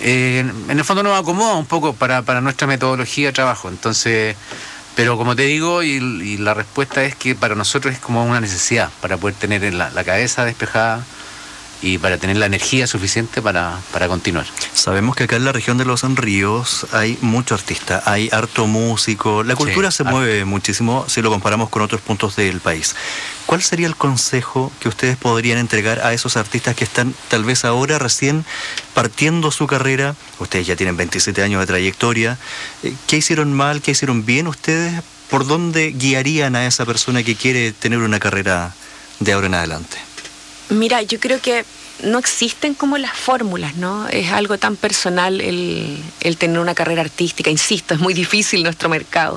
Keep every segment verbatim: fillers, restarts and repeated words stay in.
Eh, en, en el fondo nos acomoda un poco para, para nuestra metodología de trabajo. Entonces, pero como te digo, y, y la respuesta es que para nosotros es como una necesidad para poder tener la, la cabeza despejada y para tener la energía suficiente para, para continuar. Sabemos que acá en la región de Los Ríos hay mucho artista, hay harto músico, la cultura sí, se harto. mueve muchísimo si lo comparamos con otros puntos del país. ¿Cuál sería el consejo que ustedes podrían entregar a esos artistas que están tal vez ahora recién partiendo su carrera? Ustedes ya tienen veintisiete años de trayectoria. ¿Qué hicieron mal? ¿Qué hicieron bien ustedes? ¿Por dónde guiarían a esa persona que quiere tener una carrera de ahora en adelante? Mira, yo creo que no existen como las fórmulas, ¿no? Es algo tan personal el, el tener una carrera artística, insisto, es muy difícil nuestro mercado.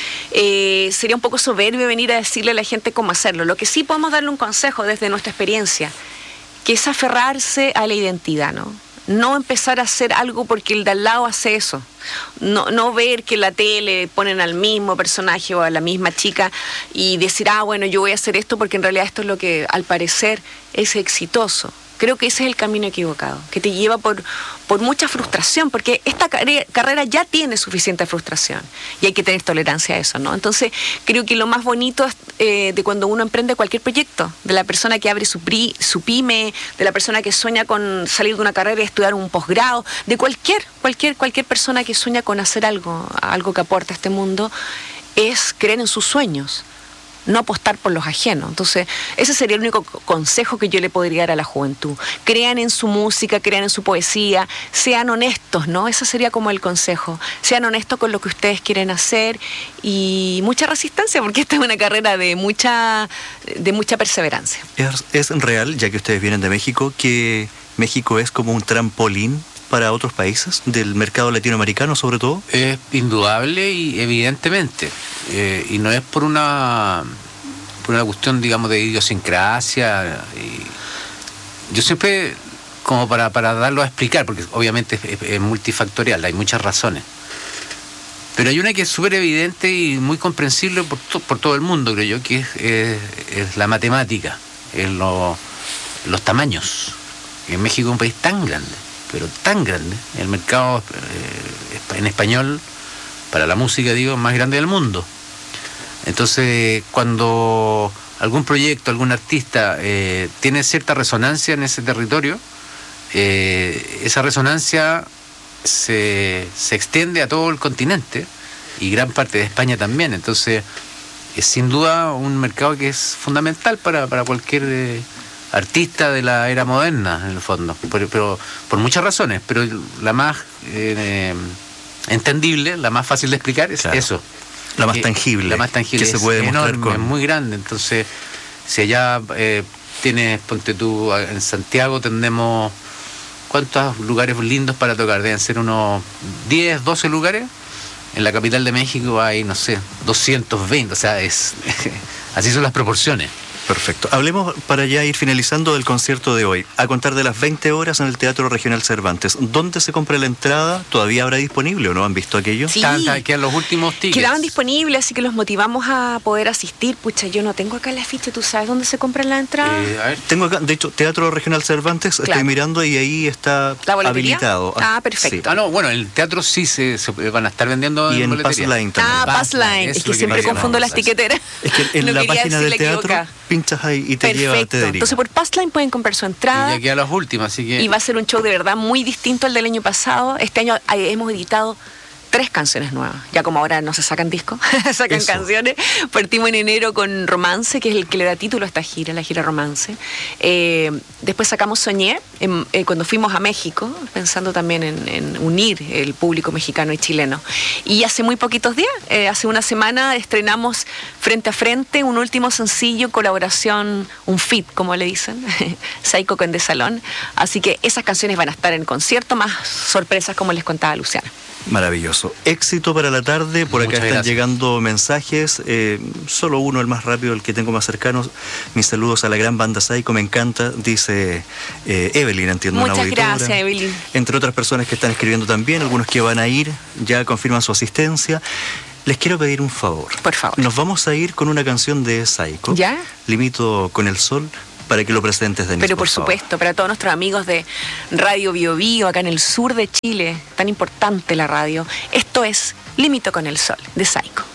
Eh, sería un poco soberbio venir a decirle a la gente cómo hacerlo. Lo que sí podemos darle un consejo desde nuestra experiencia, que es aferrarse a la identidad, ¿no? No empezar a hacer algo porque el de al lado hace eso. No, no ver que en la tele ponen al mismo personaje o a la misma chica y decir, ah, bueno, yo voy a hacer esto porque en realidad esto es lo que al parecer es exitoso. Creo que ese es el camino equivocado, que te lleva por, por mucha frustración, porque esta carrera ya tiene suficiente frustración y hay que tener tolerancia a eso, ¿no? Entonces, creo que lo más bonito es, eh, de cuando uno emprende cualquier proyecto, de la persona que abre su, pri, su pyme, de la persona que sueña con salir de una carrera y estudiar un posgrado, de cualquier, cualquier, cualquier persona que sueña con hacer algo, algo que aporte a este mundo, es creer en sus sueños. No apostar por los ajenos. Entonces, ese sería el único consejo que yo le podría dar a la juventud. Crean en su música, crean en su poesía, sean honestos, ¿no? Ese sería como el consejo. Sean honestos con lo que ustedes quieren hacer y mucha resistencia, porque esta es una carrera de mucha, de mucha perseverancia. ¿Es, es real, ya que ustedes vienen de México, que México es como un trampolín para otros países, del mercado latinoamericano sobre todo? Es indudable y evidentemente, eh, y no es por una por una cuestión, digamos, de idiosincrasia. Y yo siempre, como para, para darlo a explicar, porque obviamente es, es multifactorial, hay muchas razones, pero hay una que es súper evidente y muy comprensible por, to, por todo el mundo, creo yo, que es, es, es la matemática, es lo, los tamaños. En México es un país tan grande, pero tan grande, el mercado eh, en español para la música, digo, más grande del mundo. Entonces, cuando algún proyecto, algún artista eh, tiene cierta resonancia en ese territorio, eh, esa resonancia se, se extiende a todo el continente y gran parte de España también. Entonces, es sin duda un mercado que es fundamental para, para cualquier Eh, artista de la era moderna, en el fondo, pero, pero por muchas razones, pero la más eh, entendible, la más fácil de explicar es claro. eso. La más que, tangible. La más tangible. Que se puede demostrar enorme, con... es muy grande. Entonces, si allá eh, tienes, ponte tú, en Santiago tenemos, ¿cuántos lugares lindos para tocar? Deben ser unos diez, doce lugares. En la capital de México hay, no sé, doscientos veinte, o sea, es así son las proporciones. Perfecto. Hablemos, para ya ir finalizando, del concierto de hoy. A contar de las veinte horas en el Teatro Regional Cervantes. ¿Dónde se compra la entrada? ¿Todavía habrá disponible o no? ¿Han visto aquello? Sí. Quedan los últimos tickets. Quedaban disponibles, así que los motivamos a poder asistir. Pucha, yo no tengo acá la ficha. ¿Tú sabes dónde se compra la entrada? Eh, a ver. Tengo acá, de hecho, Teatro Regional Cervantes. Claro. Estoy mirando y ahí está habilitado. Ah, perfecto. Sí. Ah, no, bueno, el teatro sí se, se van a estar vendiendo y en, en Passline también. Ah, Passline. Es que siempre confundo las tiqueteras. Es que en no la página del teatro equivoca. Pinchas ahí y te Perfecto. lleva, te deriva. Entonces por Passline pueden comprar su entrada. Y ya queda las últimas, así que... Y va a ser un show de verdad muy distinto al del año pasado. Este año hemos editado tres canciones nuevas. Ya como ahora no se sacan discos, sacan Eso. canciones. Partimos en enero con Romance, que es el que le da título a esta gira, la gira Romance. Eh, después sacamos Soñé, en, eh, cuando fuimos a México, pensando también en, en unir el público mexicano y chileno. Y hace muy poquitos días, eh, hace una semana, estrenamos Frente a Frente, un último sencillo, colaboración, un feat, como le dicen, Psycho con The Salón. Así que esas canciones van a estar en concierto, más sorpresas como les contaba Luciana. Maravilloso. Éxito para la tarde. Por acá Muchas están gracias. llegando mensajes. Eh, solo uno, el más rápido, el que tengo más cercano. Mis saludos a la gran banda Psycho. Me encanta, dice eh, Evelyn, entiendo. Muchas una auditora. gracias, Evelyn. Entre otras personas que están escribiendo también, algunos que van a ir, ya confirman su asistencia. Les quiero pedir un favor. Por favor. Nos vamos a ir con una canción de Psycho. ¿Ya? Limito con el sol. para que lo presentes, Denise. Pero por, por supuesto, para todos nuestros amigos de Radio Bio Bio, acá en el sur de Chile, tan importante la radio, esto es Límite con el Sol, de Saico.